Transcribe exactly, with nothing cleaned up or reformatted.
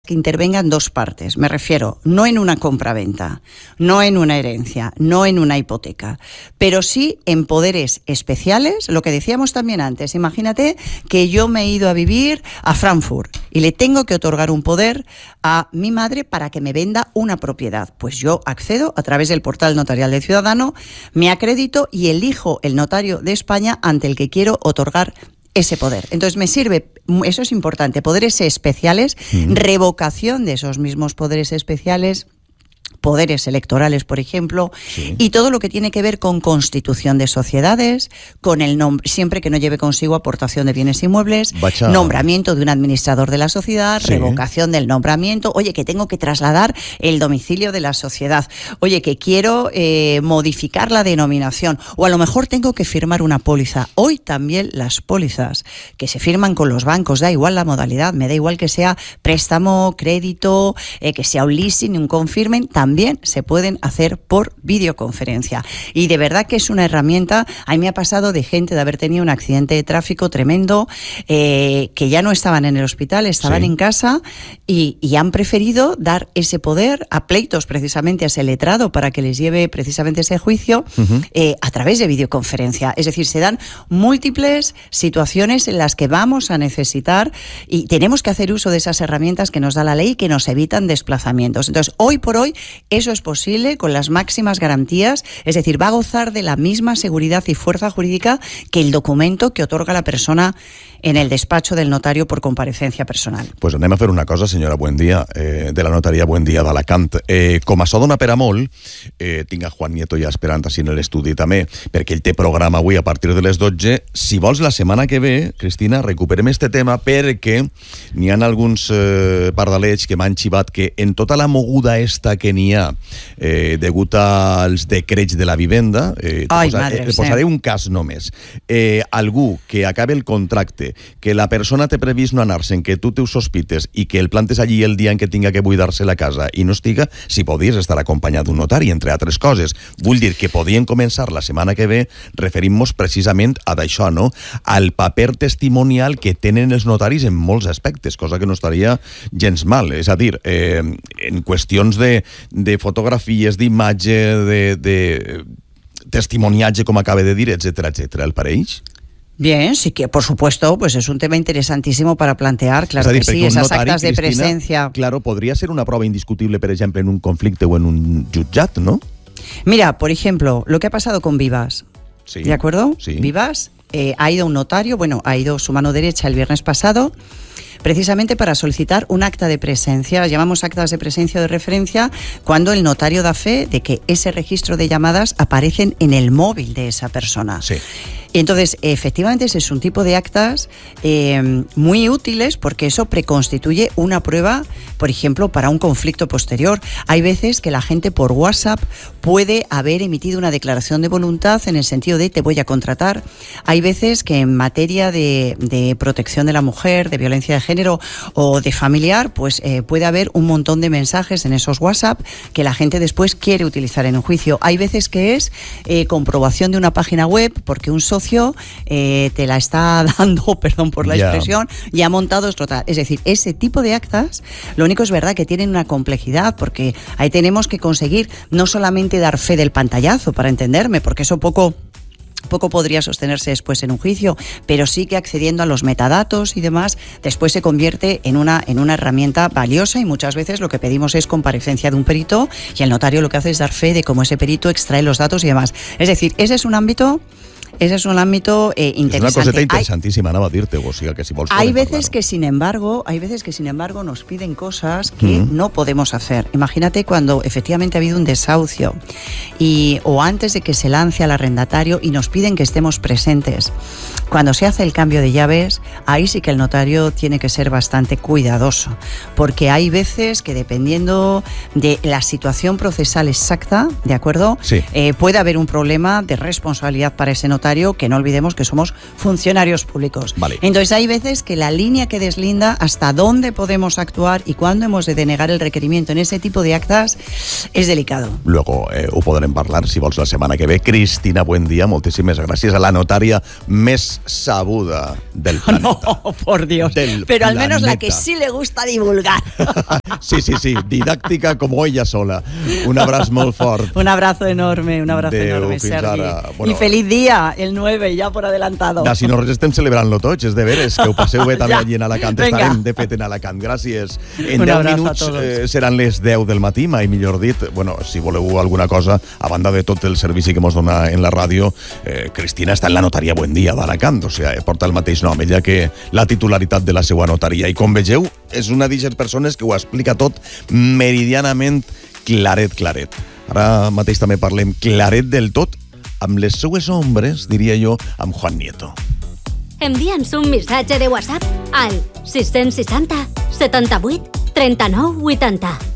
que intervengan dos partes, me refiero, no en una compraventa, no en una herencia, no en una hipoteca, pero sí en poderes especiales, lo que decíamos también antes. Imagínate que yo me he ido a vivir a Frankfurt y le tengo que otorgar un poder a mi madre para que me venda una propiedad. Pues yo accedo a través del portal notarial del ciudadano, me acredito y elijo el notario de España ante el que quiero otorgar ese poder. Entonces me sirve, eso es importante, poderes especiales, mm. revocación de esos mismos poderes especiales, poderes electorales, por ejemplo, sí. y todo lo que tiene que ver con constitución de sociedades, con el nombre, siempre que no lleve consigo aportación de bienes inmuebles, Bacha. nombramiento de un administrador de la sociedad, sí. revocación del nombramiento, oye, que tengo que trasladar el domicilio de la sociedad, oye, que quiero eh, modificar la denominación, o a lo mejor tengo que firmar una póliza. Hoy también las pólizas que se firman con los bancos, da igual la modalidad, me da igual que sea préstamo, crédito, eh, que sea un leasing, un confirmen, también También se pueden hacer por videoconferencia. Y de verdad que es una herramienta. A mí me ha pasado de gente de haber tenido un accidente de tráfico tremendo, eh, que ya no estaban en el hospital, estaban sí. en casa y, y han preferido dar ese poder a pleitos, precisamente a ese letrado, para que les lleve precisamente ese juicio uh-huh. eh, a través de videoconferencia. Es decir, se dan múltiples situaciones en las que vamos a necesitar y tenemos que hacer uso de esas herramientas que nos da la ley y que nos evitan desplazamientos. Entonces, hoy por hoy, eso es posible con las máximas garantías, es decir, va a gozar de la misma seguridad y fuerza jurídica que el documento que otorga la persona en el despacho del notario por comparecencia personal. Pues anem a fer una cosa, senyora Buendía, eh, de la notaria Buendía d'Alacant. Eh, com això dona per a molt, eh, tinc a Juan Nieto ja esperant així en l'estudi també, perquè ell té programa avui a partir de les dotze. Si vols, la setmana que ve, Cristina, recuperem este tema perquè n'hi ha alguns eh, pardalets que m'han xivat que en tota la moguda esta que n'hi ha eh, degut als decrets de la vivenda, eh, Ai, posa, madre, eh, posaré sí. un cas només. Eh, algú que acabe el contracte, que la persona té previst no anar-se'n, que tu te ho sospites i que el plantes allí el dia en què tinga que buidar-se la casa i no estiga, si podies estar acompanyat d'un notari, entre altres coses. Vull dir que podien començar la setmana que ve referint-nos precisament a d'això, no? Al paper testimonial que tenen els notaris en molts aspectes, cosa que no estaria gens mal. És a dir, eh, en qüestions de, de fotografies, d'imatge, de, de testimoniatge, com acaba de dir, etcètera, etcètera. El pareix? Bien, sí que por supuesto, pues es un tema interesantísimo para plantear, claro es decir, que sí, esas notari, actas de Cristina, presencia. Claro, podría ser una prueba indiscutible, por ejemplo, en un conflicto o en un jutjat, ¿no? Mira, por ejemplo, lo que ha pasado con Vivas, sí, ¿de acuerdo? Sí. Vivas eh, ha ido un notario, bueno, ha ido su mano derecha el viernes pasado, precisamente para solicitar un acta de presencia. Las llamamos actas de presencia o de referencia cuando el notario da fe de que ese registro de llamadas aparecen en el móvil de esa persona. Sí. Y entonces, efectivamente, ese es un tipo de actas eh, muy útiles porque eso preconstituye una prueba, por ejemplo, para un conflicto posterior. Hay veces que la gente por WhatsApp puede haber emitido una declaración de voluntad en el sentido de te voy a contratar. Hay veces que en materia de, de protección de la mujer, de violencia de género o de familiar, pues eh, puede haber un montón de mensajes en esos WhatsApp que la gente después quiere utilizar en un juicio. Hay veces que es eh, comprobación de una página web porque un socio Eh, te la está dando, perdón por la yeah. expresión, y ha montado esto. Es decir, ese tipo de actas, lo único es verdad que tienen una complejidad, porque ahí tenemos que conseguir no solamente dar fe del pantallazo, para entenderme, porque eso poco... poco podría sostenerse después en un juicio, pero sí que accediendo a los metadatos y demás, después se convierte en una, en una herramienta valiosa y muchas veces lo que pedimos es comparecencia de un perito y el notario lo que hace es dar fe de cómo ese perito extrae los datos y demás. Es decir, ese es un ámbito... Ese es un ámbito eh, interesante. Es una coseta interesantísima, hay, nada a decirte, o sea, que si vos hay veces hablar. que sin embargo, hay veces que sin embargo nos piden cosas que mm. no podemos hacer. Imagínate cuando efectivamente ha habido un desahucio y o antes de que se lance al arrendatario y nos piden que estemos presentes. Cuando se hace el cambio de llaves, ahí sí que el notario tiene que ser bastante cuidadoso, porque hay veces que dependiendo de la situación procesal exacta, ¿de acuerdo? Sí. Eh, puede haber un problema de responsabilidad para ese notario, que no olvidemos que somos funcionarios públicos. Vale. Entonces hay veces que la línea que deslinda hasta dónde podemos actuar y cuándo hemos de denegar el requerimiento en ese tipo de actas es delicado. Luego eh, ho podrem parlar, si vols, la setmana que ve. Cristina Buendía, moltíssimes gràcies, a la notària més sabuda del planeta. No, por Dios. Del Pero al planeta. menos la que sí le gusta divulgar. Sí, sí, sí, didàctica com ella sola. Un abraç molt fort. Un abrazo enorme, un abrazo Adeu, enorme, fins Sergi. ara. Bueno, y feliz día, el nueve, ya por adelantado. Da, si no res estem celebrant-lo tots, és de veres, que ho passeu bé també Ja. allí en Alacant. Venga. Estarem, de fet, en Alacant. Gràcies. En Un deu abrazo minuts a todos. eh, seran les deu del matí, mai millor dit. Bueno, si voleu alguna cosa, a banda de tot el servici que mos dona en la ràdio, eh, Cristina està en la notaria Buendía d'Alacant, o sigui, porta el mateix nom, ella que la titularitat de la seva notaria. I com vegeu, és una d'aquestes persones que ho explica tot meridianament claret, claret. Ara mateix també parlem claret del tot amb les seues ombres, diria jo, amb Juan Nieto. Envia'ns un missatge de WhatsApp al sis seixanta setanta-vuit trenta-nou vuitanta.